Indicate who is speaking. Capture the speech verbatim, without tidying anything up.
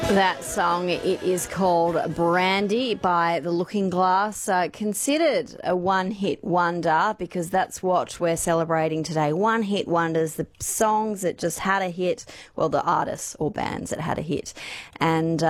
Speaker 1: That song, it is called Brandy by The Looking Glass, uh, considered a one-hit wonder because that's what we're celebrating today. One-hit wonders, the songs that just had a hit, well, the artists or bands that had a hit. And uh,